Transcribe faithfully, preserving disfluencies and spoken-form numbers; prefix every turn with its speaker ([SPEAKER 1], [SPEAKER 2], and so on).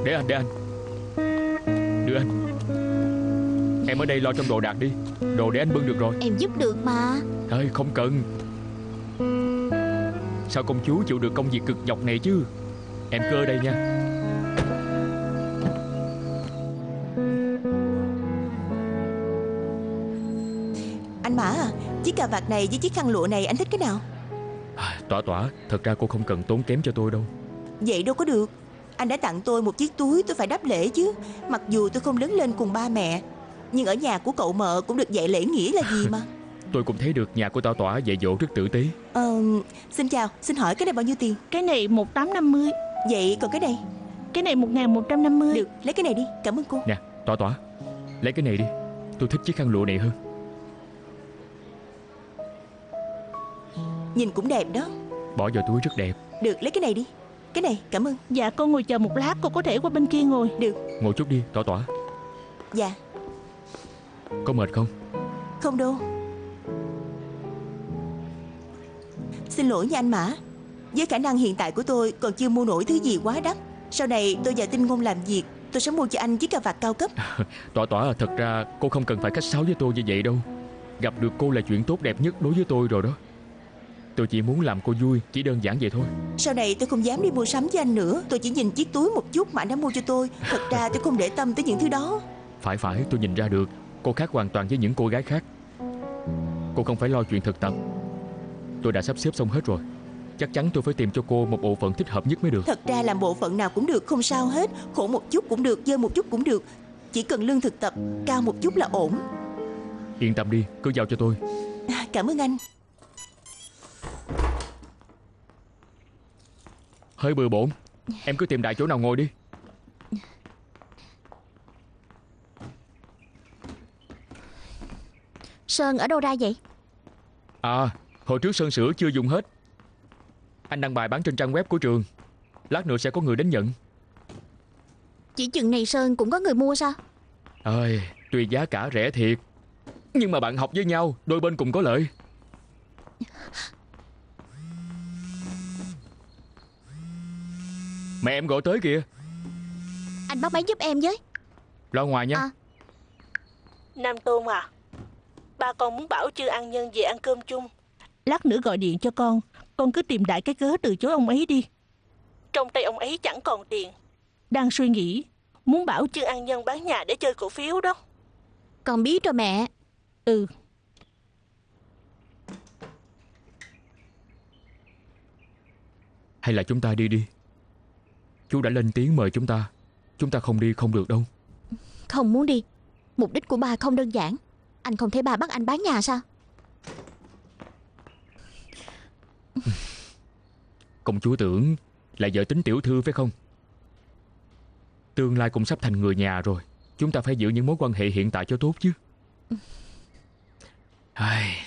[SPEAKER 1] Để anh, để anh Đưa anh. Em ở đây lo trong đồ đạc đi. Đồ để anh bưng được rồi.
[SPEAKER 2] Em giúp được mà.
[SPEAKER 1] Ơi không cần. Sao công chúa chịu được công việc cực nhọc này chứ. Em cứ ở đây nha.
[SPEAKER 3] Anh Mã à, chiếc cà vạt này với chiếc khăn lụa này anh thích cái nào?
[SPEAKER 1] à, Tỏa Tỏa, thật ra cô không cần tốn kém cho tôi đâu.
[SPEAKER 3] Vậy đâu có được. Anh đã tặng tôi một chiếc túi, tôi phải đáp lễ chứ. Mặc dù tôi không lớn lên cùng ba mẹ, nhưng ở nhà của cậu mợ cũng được dạy lễ nghĩa là gì mà.
[SPEAKER 1] Tôi cũng thấy được nhà của Tỏa Tỏa dạy dỗ rất tử tế.
[SPEAKER 3] Ờ, xin chào, xin hỏi cái này bao nhiêu tiền?
[SPEAKER 4] Cái này một tám năm mươi.
[SPEAKER 3] Vậy còn cái này?
[SPEAKER 4] Cái này một nghìn một trăm năm mươi.
[SPEAKER 3] Được, lấy cái này đi, cảm ơn cô.
[SPEAKER 1] Nè, Tỏa Tỏa, lấy cái này đi. Tôi thích chiếc khăn lụa này hơn.
[SPEAKER 3] Nhìn cũng đẹp đó.
[SPEAKER 1] Bỏ vào túi rất đẹp.
[SPEAKER 3] Được, lấy cái này đi. Cái này, cảm ơn.
[SPEAKER 4] Dạ con ngồi chờ một lát, cô có thể qua bên kia ngồi.
[SPEAKER 3] Được.
[SPEAKER 1] Ngồi chút đi, Tỏa Tỏa.
[SPEAKER 3] Dạ.
[SPEAKER 1] Có mệt không?
[SPEAKER 3] Không đâu. Xin lỗi nha anh Mã. Với khả năng hiện tại của tôi còn chưa mua nổi thứ gì quá đắt. Sau này tôi vào tinh ngôn làm việc, tôi sẽ mua cho anh chiếc cà vạt cao cấp.
[SPEAKER 1] Tỏa Tỏa, thật ra cô không cần phải khách sáo với tôi như vậy đâu. Gặp được cô là chuyện tốt đẹp nhất đối với tôi rồi đó. Tôi chỉ muốn làm cô vui, chỉ đơn giản vậy thôi.
[SPEAKER 3] Sau này tôi không dám đi mua sắm với anh nữa. Tôi chỉ nhìn chiếc túi một chút mà anh đã mua cho tôi. Thật ra tôi không để tâm tới những thứ đó.
[SPEAKER 1] Phải phải, tôi nhìn ra được. Cô khác hoàn toàn với những cô gái khác. Cô không phải lo chuyện thực tập. Tôi đã sắp xếp xong hết rồi. Chắc chắn tôi phải tìm cho cô một bộ phận thích hợp nhất mới được.
[SPEAKER 3] Thật ra làm bộ phận nào cũng được, không sao hết. Khổ một chút cũng được, dơ một chút cũng được. Chỉ cần lương thực tập cao một chút là ổn.
[SPEAKER 1] Yên tâm đi, cứ giao cho tôi.
[SPEAKER 3] À, cảm ơn anh.
[SPEAKER 1] Hơi bừa bộn. Em cứ tìm đại chỗ nào ngồi đi.
[SPEAKER 2] Sơn ở đâu ra vậy?
[SPEAKER 1] À, hồi trước sơn sửa chưa dùng hết. Anh đăng bài bán trên trang web của trường. Lát nữa sẽ có người đến nhận.
[SPEAKER 2] Chỉ chừng này sơn cũng có người mua sao?
[SPEAKER 1] Ơi, tuy giá cả rẻ thiệt, nhưng mà bạn học với nhau, đôi bên cùng có lợi. Mẹ em gọi tới kìa.
[SPEAKER 2] Anh bắt máy giúp em với.
[SPEAKER 1] Lo ngoài nha.
[SPEAKER 2] À.
[SPEAKER 4] Nam Tôn à, ba con muốn bảo Trư An Nhân về ăn cơm chung. Lát nữa gọi điện cho con. Con cứ tìm đại cái cớ từ chối ông ấy đi. Trong tay ông ấy chẳng còn tiền. Đang suy nghĩ muốn bảo Trư An Nhân bán nhà để chơi cổ phiếu đó.
[SPEAKER 2] Con biết rồi mẹ.
[SPEAKER 4] Ừ.
[SPEAKER 1] Hay là chúng ta đi đi. Chú đã lên tiếng mời chúng ta. Chúng ta không đi không được đâu.
[SPEAKER 2] Không muốn đi. Mục đích của ba không đơn giản. Anh không thấy ba bắt anh bán nhà sao?
[SPEAKER 1] Công chúa tưởng là vợ tính tiểu thư phải không? Tương lai cũng sắp thành người nhà rồi. Chúng ta phải giữ những mối quan hệ hiện tại cho tốt chứ. Ai...